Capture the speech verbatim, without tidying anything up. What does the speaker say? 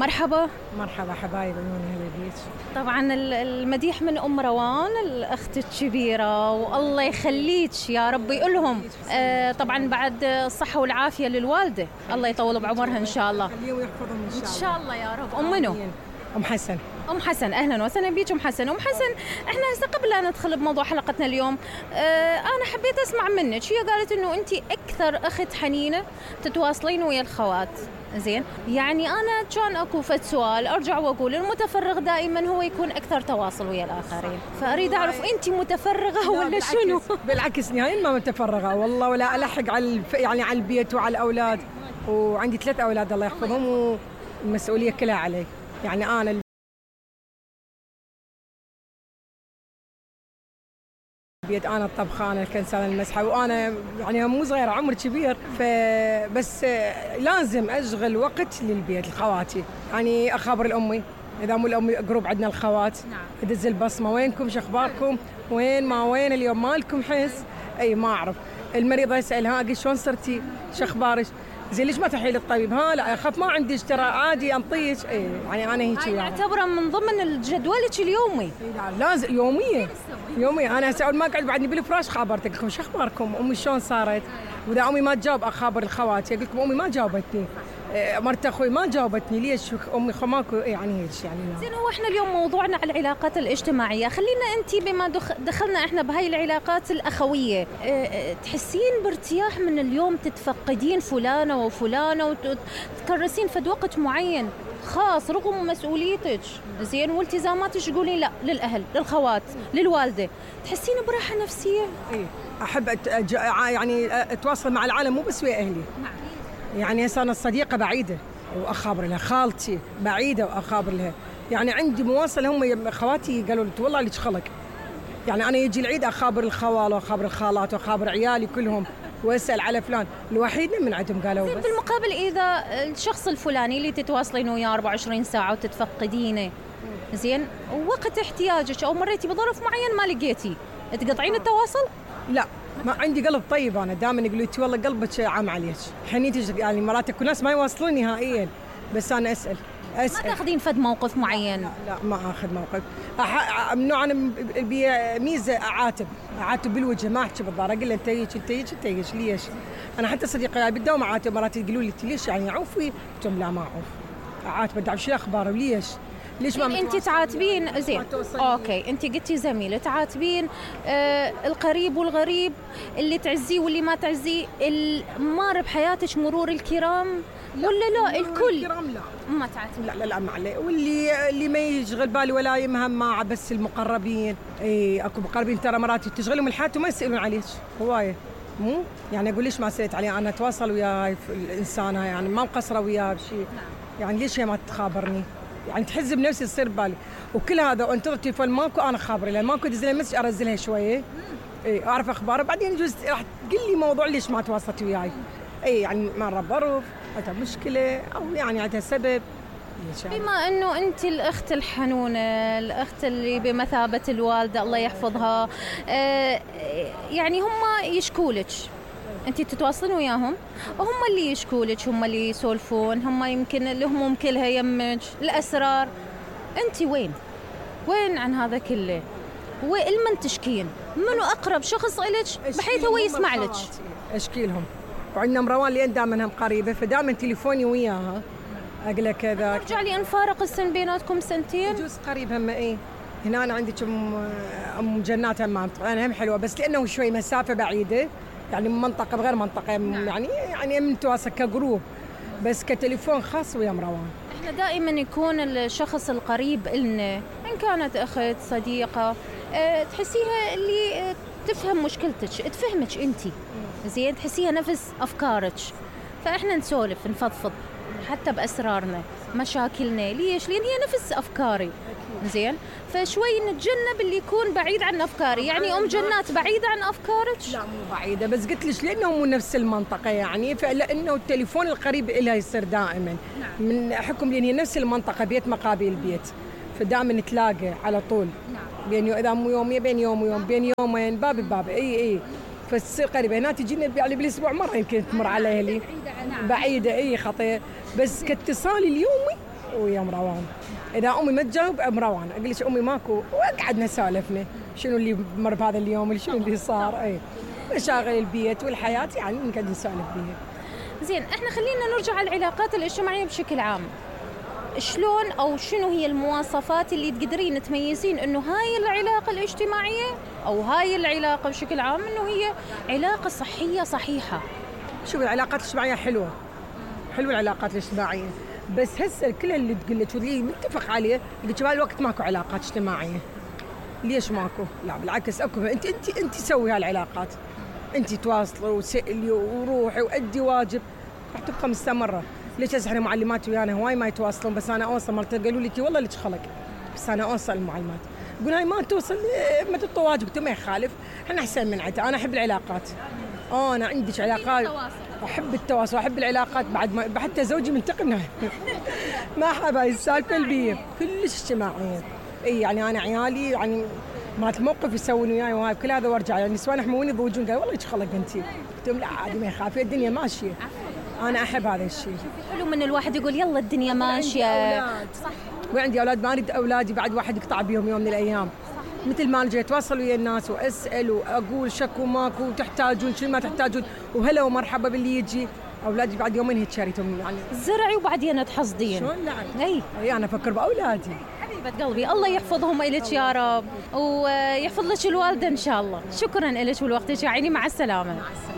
مرحبا. مرحبا حبايب عيوني، هلا بيك. طبعا المديح من أم روان الأخت الكبيرة، والله يخليك يا رب يقولهم آه طبعا بعد الصحة والعافية للوالدة، الله يطول بعمرها إن شاء الله. خليهم ويحفظهم إن شاء الله. إن شاء الله يا رب. أم منو؟ أم حسن. أم حسن، أهلا وسهلا بيك أم حسن. أم حسن، إحنا هسه قبل لا ندخل بموضوع حلقتنا اليوم آه أنا حبيت أسمع منك. هي قالت إنه أنت أكثر أخت حنينة تتواصلين ويا الخوات، زين؟ يعني أنا كان أكو فد سؤال أرجع وأقول المتفرغ دائما هو يكون أكثر تواصل ويا الآخرين، فأريد أعرف أنت متفرغة ولا شنو؟ بالعكس نهائيا ما متفرغة والله، ولا ألحق على الف... يعني على البيت وعلى الأولاد، وعندي ثلاث أولاد الله يحفظهم والمسؤولية كلها علي. يعني أنا بيت أنا الطبخة، أنا الكنسانة المسحة، وأنا يعني مو صغيرة عمر كبير، فبس لازم أشغل وقت للبيت لخواتي. يعني أخابر الأمي إذا مو الأمي جروب عندنا الخوات، أدز البصمة وينكم شو أخباركم، وين ما وين اليوم مالكم حس، أي ما أعرف. المريضة يسألها أقول شلون صرتي شو أخبارك، زين ليش ما تحيي للطبيب؟ ها لا أخاف ما عندي ترى عادي أنطيك. اي يعني أنا هيك نعتبره من ضمن جدولك اليومي. لا لازم يومية يومية. أنا هسه أول ما قاعد بعدني بالفراش خابرتك لكم شو أخباركم، أمي شلون صارت، وإذا أمي ما تجاوب أخابر الخواتي أقول لكم أمي ما جاوبتني، مرت أخوي ما جاوبتني ليش أمي خماكو، يعني هيك يعني. زين، هو إحنا اليوم موضوعنا على العلاقات الاجتماعية، خلينا أنت بما دخلنا إحنا بهاي العلاقات الأخوية، تحسين بارتياح من اليوم تتفقدين فلانة وفلانة وتكرسين فد وقت معين خاص رغم مسؤوليتك، زين، والتزاماتك تقولين لا للأهل للخوات للوالدة، تحسين براحة نفسية؟ إيه أحب أت... يعني أتواصل مع العالم مو بس ويا أهلي. يعني هسه أنا الصديقة بعيدة وأخابر لها، خالتي بعيدة وأخابر لها، يعني عندي مواصلة. هم خواتي قالوا لي والله ليش خلق، يعني أنا يجي العيد أخابر الخوال وأخابر الخالات وأخابر عيالي كلهم وأسأل على فلان، الوحيدة من عندهم قالوا بس. بالمقابل إذا الشخص الفلاني اللي تتواصلين وياه أربعة وعشرين ساعة وتتفقدينه، زين، وقت احتياجك أو مريتي بظرف معين ما لقيتي، تقطعين التواصل؟ لا، ما عندي قلب طيب. أنا دائما يقولوا لي والله قلبك عام عليك حنيتك، يعني مرات اكو ناس ما يواصلون نهائيا، بس أنا أسأل أسأل. ما تاخذين فد موقف معين؟ لا, لا ما أخذ موقف. أح... من نوع أنا ميزة أعاتب أعاتب بالوجه، ما أحكي بالضار، أقول له أنت هيك أنت هيك أنت هيك ليش. أنا حتى صديقي بالدوام أعاتب، مرات يقولوا لي ليش يعني عوفي، قلت لهم لا ما أعوف، أعاتب بدي أعرف شو أخباره ليش ليش ما انت تعاتبين. زين اوكي، انت قلتي زميله تعاتبين آه القريب والغريب، اللي تعزيه واللي ما تعزيه، المار بحياتك مرور الكرام ولا لا الكل؟ الكرام لا ما تعاتبين. لا لا لا ما عليه، واللي اللي ما يشغل بالي ولا يمهم مع بس المقربين. اي اكو مقربين ترى مرات تشغلهم الحياه وما يسالون عليك هوايه، مو يعني اقول ليش ما سالت عليه، انا اتواصل وياي الانسانه، يعني ما مقصره وياه بشيء، يعني ليش هي ما تخابرني، يعني تحز بنفسي تصير ببالي وكل هذا وانتظر تليفون ماكو، انا خابره لها ماكو، دز لها مسج ارزلها شويه اي اعرف اخباره، بعدين يجوز راح تقول لي موضوع ليش ما تواصلت وياي، اي يعني مره ظرف عندها مشكله او يعني عندها سبب. بما انه انت الاخت الحنونه، الاخت اللي بمثابه الوالده الله يحفظها، آه يعني هم يشكولك، انت تتواصلين وياهم وهم اللي يشكولك، هم اللي يسولفون، هم يمكن الهموم كلها يمك، الاسرار، انت وين وين عن هذا كله؟ والمن تشكين؟ منو اقرب شخص لك بحيث هو يسمع لك؟ اشكي لهم، وعندنا مروان لين دائما هم قريبه، فدائما تليفوني وياها اقول لك كذا. ارجع لي ان فارق السن بيناتكم سنتين يجوز قريب هم. ايه هنا انا عندك ام ام جنات هم انا هم حلوه، بس لانه شوي مسافه بعيده، يعني من منطقه بغير منطقه، نعم. يعني يعني نتواصل كجروب، بس كتليفون خاص ويا مروان. احنا دائما يكون الشخص القريب لنا، ان كانت اخت صديقه، أه تحسيها اللي أه تفهم مشكلتك، تفهمك انت، زين، تحسيها نفس افكارك، فاحنا نسولف نفضفض حتى باسرارنا مشاكلنا، ليش؟ لان هي نفس افكاري، زين، فشوي نتجنب اللي يكون بعيد عن افكاري. يعني ام جنات بعيده عن افكارك؟ لا مو بعيده، بس قلت لك لانه مو نفس المنطقه، يعني فلانه التليفون القريب لها يصير دائما من حكم، لان هي نفس المنطقه، بيت مقابل البيت، فدائما نتلاقى على طول، بين اذا مو يوميه بين يوم ويوم، بين يومين باب بباب، اي اي فتصير قريبه. هنا تجينا يعني بالاسبوع مره يمكن تمر على اهلي بعيده، اي خطير، بس كاتصال اليومي ويا مروان. اذا امي ما تجاوب مروان اقول لك امي ماكو، وقعدنا سالفنا شنو اللي مر بهذا اليوم، شنو اللي صار، اي مشاغل البيت والحياه يعني نقعد نسولف بيها. زين، احنا خلينا نرجع على العلاقات الاجتماعيه بشكل عام. شلون او شنو هي المواصفات اللي تقدرين تميزين انه هاي العلاقه الاجتماعيه او هاي العلاقه بشكل عام انه هي علاقه صحيه صحيحه؟ شوف العلاقات الاجتماعيه حلوه، حلوه العلاقات الاجتماعيه، بس هسه كل اللي تقول لك واللي متفق عليه يقول لك بهالوقت ماكو علاقات اجتماعيه. ليش ماكو؟ لا بالعكس اكو. انت انت انت سوي هالعلاقات، انت تواصلي وسئلي وروحي وادي واجب راح تبقى مستمره. ليش هسه احنا معلمات ويانا هواي ما يتواصلون، بس انا اوصل مرتين قالوا لي والله لك خلق، بس انا اوصل المعلمات. يقول هاي ما توصل ما تعطي واجب، قلت ما يخالف، احنا احسن من عتا. انا احب العلاقات، اه انا عندك علاقات، احب التواصل، احب العلاقات. بعد ما حتى زوجي منتقم ما احب هاي السالفه البيئه كلش اجتماعيه. اي يعني انا عيالي يعني مالت موقف يسوون وياي وهاي كل هذا وارجع، يعني نسوان يحموني بوجون قال والله ايش خلق انت؟ قلت لهم لا عادي ما يخاف، الدنيا ماشيه. انا احب هذا الشيء. حلو من الواحد يقول يلا الدنيا ماشيه. صح. وعندي اولاد ما اريد اولادي بعد واحد يقطع بيهم يوم من الايام. مثل ما نجي اتواصل ويا الناس واسال واقول شكو ماكو تحتاجون شنو ما تحتاجون وهلا ومرحبا باللي يجي. اولادي بعد يومين هيك شريتهم يعني زرعي وبعدين تحصدين. شلون نعم. اي اي انا افكر باولادي. حبيبه قلبي الله يحفظهم الك يا رب ويحفظ لك الوالده ان شاء الله. شكرا لك ولوقتك، عيني مع السلامه. مع السلامه.